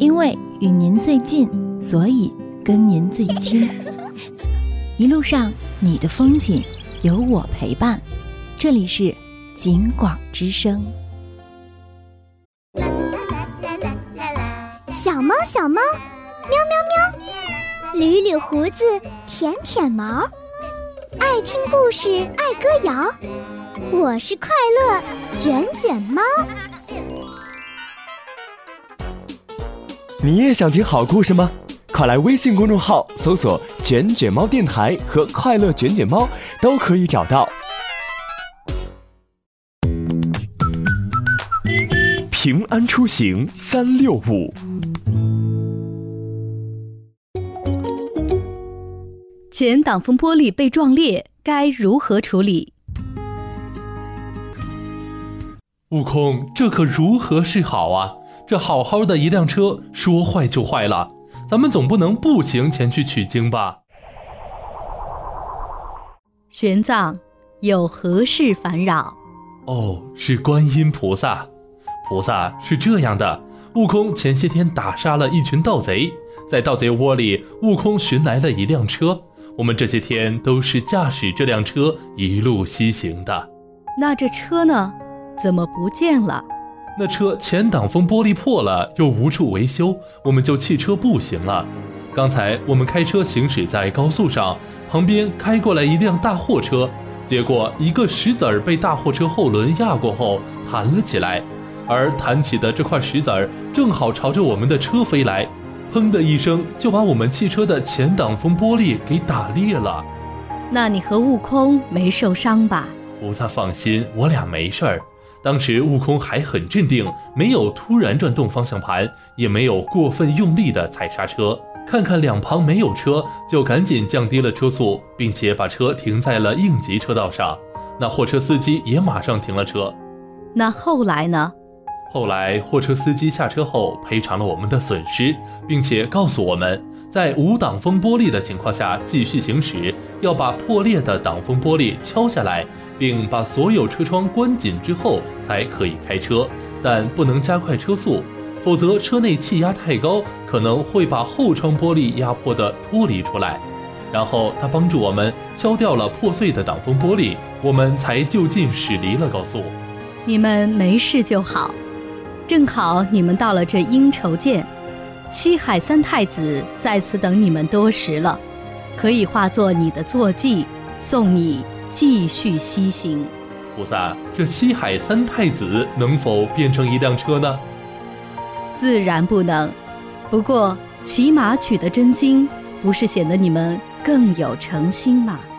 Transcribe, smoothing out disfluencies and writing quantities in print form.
因为与您最近，所以跟您最亲。一路上你的风景有我陪伴，这里是景广之声。 小猫小猫，喵喵喵，捋捋胡子，舔舔毛，爱听故事，爱歌谣，我是快乐卷卷猫。 你也想听好故事吗？快来微信公众号搜索卷卷猫电台和快乐卷卷猫，都可以找到。平安出行365。 前挡风玻璃被撞裂，该如何处理？ 悟空，这可如何是好啊？这好好的一辆车，说坏就坏了，咱们总不能步行前去取经吧？ 玄奘，有何事烦扰？ 哦，是观音菩萨。菩萨是这样的，悟空前些天打杀了一群盗贼，在盗贼窝里，悟空寻来了一辆车，我们这些天都是驾驶这辆车一路西行的。 那这车呢？怎么不见了？ 那车前挡风玻璃破了，又无处维修，我们就弃车步行了。刚才我们开车行驶在高速上，旁边开过来一辆大货车，结果一个石子儿被大货车后轮压过后弹了起来，而弹起的这块石子儿正好朝着我们的车飞来，砰的一声就把我们汽车的前挡风玻璃给打裂了。 那你和悟空没受伤吧？ 菩萨放心，我俩没事儿。当时悟空还很镇定，没有突然转动方向盘，也没有过分用力的踩刹车，看看两旁没有车，就赶紧降低了车速，并且把车停在了应急车道上。那货车司机也马上停了车。 那后来呢？ 后来货车司机下车后赔偿了我们的损失，并且告诉我们，在无挡风玻璃的情况下继续行驶，要把破裂的挡风玻璃敲下来，并把所有车窗关紧之后才可以开车，但不能加快车速，否则车内气压太高，可能会把后窗玻璃压迫的脱离出来。然后他帮助我们敲掉了破碎的挡风玻璃，我们才就近驶离了高速。 你们没事就好。正好你们到了这阴愁涧，西海三太子在此等你们多时了，可以化作你的坐骑，送你继续西行。 菩萨，这西海三太子能否变成一辆车呢？ 自然不能，不过骑马取得真经，不是显得你们更有诚心吗？